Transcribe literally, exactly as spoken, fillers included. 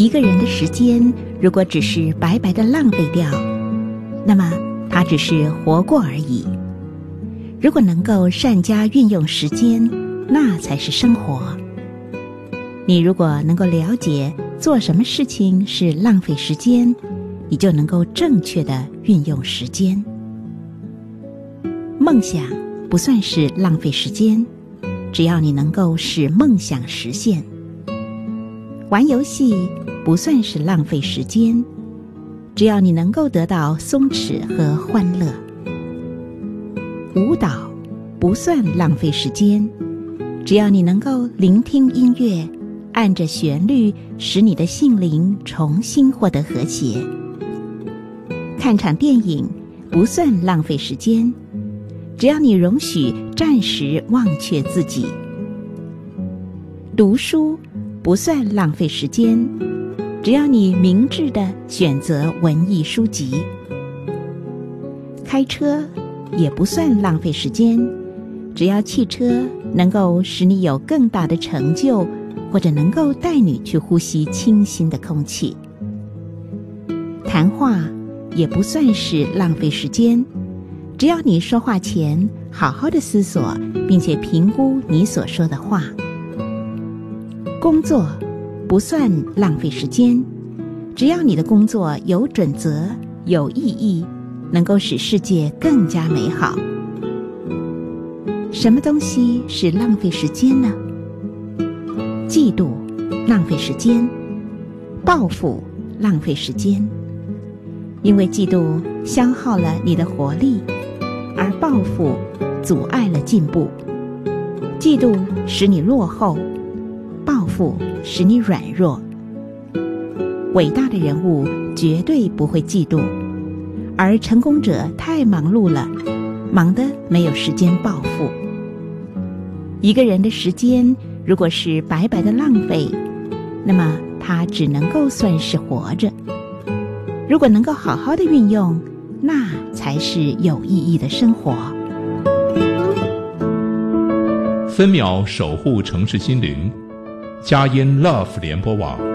一个人的时间如果只是白白的浪费掉，那么他只是活过而已。如果能够善加运用时间，那才是生活。你如果能够了解做什么事情是浪费时间，你就能够正确的运用时间。梦想不算是浪费时间，只要你能够使梦想实现。玩游戏不算是浪费时间，只要你能够得到松弛和欢乐。舞蹈不算浪费时间，只要你能够聆听音乐，按着旋律使你的心灵重新获得和谐。看场电影不算浪费时间，只要你容许暂时忘却自己。读书不算浪费时间，只要你明智地选择文艺书籍。开车也不算浪费时间，只要汽车能够使你有更大的成就，或者能够带你去呼吸清新的空气。谈话也不算是浪费时间，只要你说话前好好的思索，并且评估你所说的话。工作不算浪费时间，只要你的工作有准则、有意义，能够使世界更加美好。什么东西是浪费时间呢？嫉妒浪费时间，报复浪费时间。因为嫉妒消耗了你的活力，而报复阻碍了进步。嫉妒使你落后，报复使你软弱。伟大的人物绝对不会嫉妒，而成功者太忙碌了，忙得没有时间报复。一个人的时间如果是白白的浪费，那么他只能够算是活着。如果能够好好的运用，那才是有意义的生活。 分秒守护城市心灵，佳音 Love 联播网。